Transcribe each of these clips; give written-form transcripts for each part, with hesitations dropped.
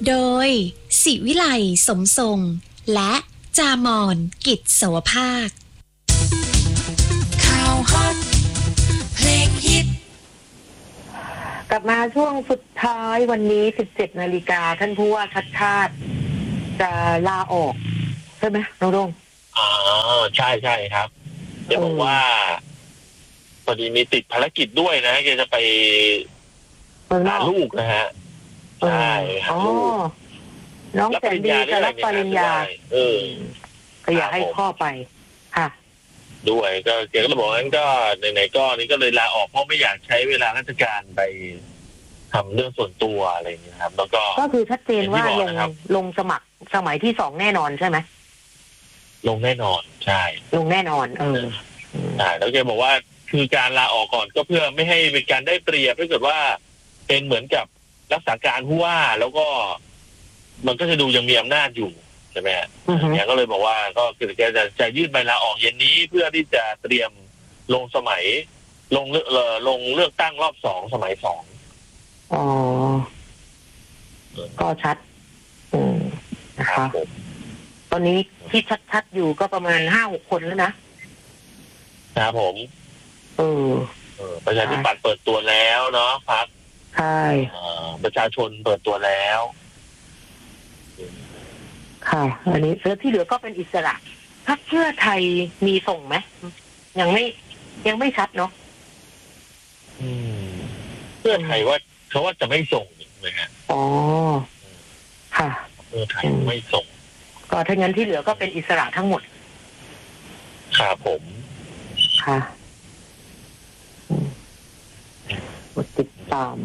โดยศิวิไลสมทรงและจามอนกิจโสภาคข่าวฮอตเพลงฮิตกลับมาช่วงสุดท้ายวันนี้ 17 นาฬิกาท่านผู้ว่าชัชชาติจะลาออกใช่ไหมน้องดงใช่ใช่ครับจะบอกว่าพอดีมีติดภารกิจด้วยนะแกจะไปหาลูกนะฮะใช่หาลูกน้องแสนดีจะรับปริญญาก็อยากให้พ่อไปค่ะด้วยก็แกก็บอกงั้นก็ไหนๆก็นี่ก็เลยลาออกเพราะไม่อยากใช้เวลาราชการไปทำเรื่องส่วนตัวอะไรอย่างเงี้ยครับแล้วก็คือชัดเจนว่าลงสมัครสมัยที่2แน่นอนใช่ไหมลงแน่นอนใช่ลงแน่นอนใช่แล้วแกบอกว่าคือการลาออกก่อนก็เพื่อไม่ให้เป็นการได้เปรียบถ้าเกิดว่าเป็นเหมือนกับรักษาการผู้ว่าแล้วก็มันก็จะดูยังมีอำนาจอยู่ใช่ไหมฮะเนี่ยก็เลยบอกว่าก็คือแกจะยื่นใบลาออกเย็นนี้เพื่อที่จะเตรียมลงสมัยลงเลือกตั้งรอบ2สมัย2 ก็ชัดนะคะตอนนี้ที่ชัดๆอยู่ก็ประมาณ 5-6 คนแล้วนะครับผมประชาธิปัตย์เปิดตัวแล้วเนาะพรรคใช่ประชาชนเปิดตัวแล้วค่ะอันนี้แล้วที่เหลือก็เป็นอิสระพรรคเพื่อไทยมีส่งไหมยังไม่ชัดเนาะเพื่อไทยว่าเขาว่าจะไม่ส่งเลยฮะค่ะเพื่อไทยไม่ส่งก็ถ้างั้นที่เหลือก็เป็นอิสระทั้งหมดครับผมค่ะติดตาม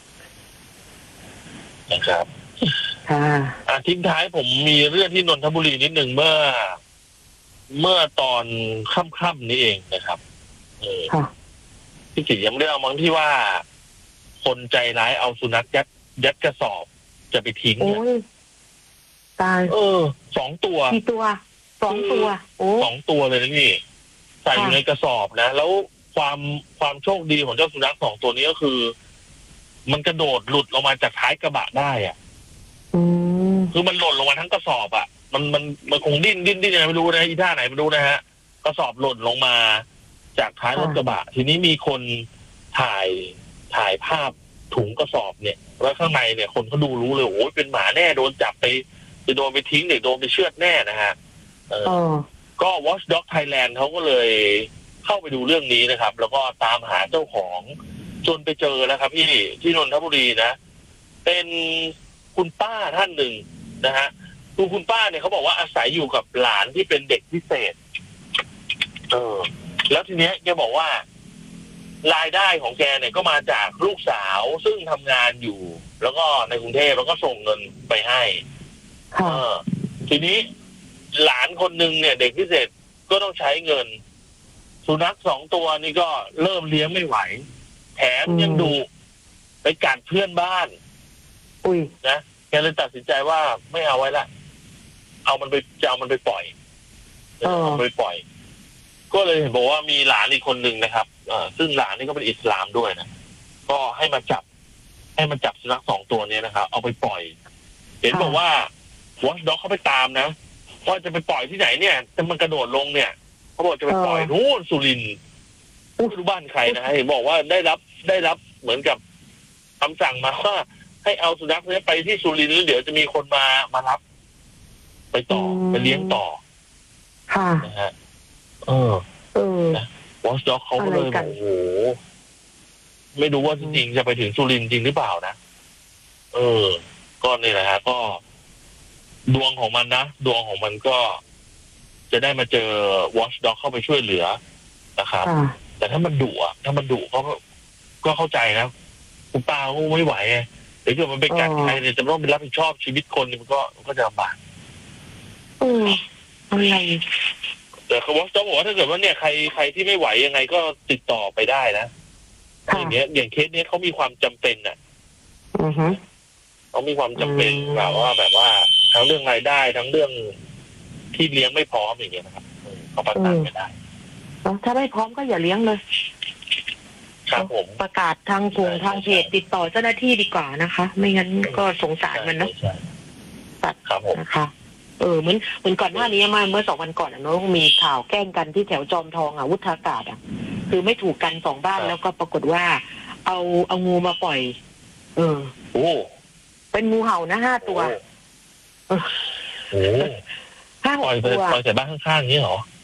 นะครับทิ้งท้ายผมมีเรื่องที่นนทบุรีนิดหนึ่งเมื่อตอนค่ำๆนี้เองนะครับที่สิยังไม่ได้เอามั้งที่ว่าคนใจร้ายเอาสุนัขยัดกระสอบจะไปทิ้งตาย 2 ตัวกี่ตัว2 ตัว 2 ตัวเลยนะนี่ใส่อยู่ในกระสอบนะแล้วความโชคดีของเจ้าสุนัข2 ตัวนี้ก็คือมันกระโดดหลุดลงมาจากท้ายกระบะได้อ่ะคือมันหล่นลงมาทั้งกระสอบอ่ะมันคงดิ้นยังไงไม่รู้นะอีท่าไหนไม่รู้นะฮะกระสอบหล่นลงมาจากท้ายรถกระบะทีนี้มีคนถ่ายภาพถุงกระสอบเนี่ยแล้วข้างในเนี่ยคนเขาดูรู้เลยโอ้ยเป็นหมาแน่โดนจับไปโดนไปทิ้งหรือโดนไปเชือดแน่นะฮะก็ Watchdog Thailand เขาก็เลยเข้าไปดูเรื่องนี้นะครับแล้วก็ตามหาเจ้าของจนไปเจอแล้วครับที่นนทบุรีนะเป็นคุณป้าท่านหนึ่งนะฮะคุณป้าเนี่ยเขาบอกว่าอาศัยอยู่กับหลานที่เป็นเด็กพิเศษแล้วทีเนี้ยแกบอกว่ารายได้ของแกเนี่ยก็มาจากลูกสาวซึ่งทำงานอยู่แล้วก็ในกรุงเทพแล้วก็ส่งเงินไปให้ทีนี้หลานคนหนึ่งเนี่ยเด็กพิเศษก็ต้องใช้เงินสุนัข2 ตัวนี่ก็เริ่มเลี้ยงไม่ไหวแถมยังดุไปกัดเพื่อนบ้านนะแกเลยตัดสินใจว่าไม่เอาไว้ละเอามันไปปล่อยเอาไปปล่อยก็เลยเห็นบอกว่ามีหลานอีกคนหนึ่งนะครับซึ่งหลานนี่ก็เป็นอิสลามด้วยนะก็ให้มาจับสุนัข2 ตัวนี้นะครับเอาไปปล่อยเห็นบอกว่าWatchdogเขาไปตามนะว่าจะไปปล่อยที่ไหนเนี่ยแต่มันกระโดดลงเนี่ยเขาบอกจะไปปล่อยนู่นสุรินทร์ไม่รู้บ้านใครนะเห็นบอกว่าได้รับเหมือนกับคำสั่งมาว่าให้เอาสุนัขนี้ไปที่สุรินทร์แล้วเดี๋ยวจะมีคนมารับไปต่อไปเลี้ยงต่อค่ะนะฮะWatchdog เขาก็เลยโอ้โหไม่รู้ว่าจริงๆจะไปถึงสุรินทร์จริงหรือเปล่านะก็นี่แหละฮะก็ดวงของมันนะดวงของมันก็จะได้มาเจอ Watchdog เข้าไปช่วยเหลือนะครับแต่ถ้ามันดุก็เข้าใจนะคุณป้าก็ไม่ไหวเดี๋ยวเกิดมันไปกัดใครเนี่ยจะต้องไปรับผิดชอบชีวิตคนมันก็จะลำบากอะไรแต่เขาบอกว่าถ้าเกิดว่าเนี่ยใครที่ไม่ไหวยังไงก็ติดต่อไปได้นะอย่างเงี้ยอย่างเคสนี้เขามีความจำเป็นเขามีความจำเป็นแบบว่าทั้งเรื่องรายได้ทั้งเรื่องที่เลี้ยงไม่พร้อมอย่างเงี้ยนะครับเขาประสานไม่ได้ถ้าไม่พร้อมก็อย่าเลี้ยงเลยครับผมประกาศทางเพจติดต่อเจ้าหน้าที่ดีกว่านะคะไม่งั้นก็สงสารมันเนาะสัตว์ครับผมนะคะเหมือนก่อนหน้านี้เมื่อ2 วันก่อนน้องมีข่าวแกล้งกันที่แถวจอมทองวุฒากาศคือไม่ถูกกัน2 บ้านแล้วก็ปรากฏว่าเอางูมาปล่อยโอ้เป็นงูเห่านะ5 ตัวโอ้ 5-6 ตัวปล่อยใส่บ้านข้างๆนี้เหรอ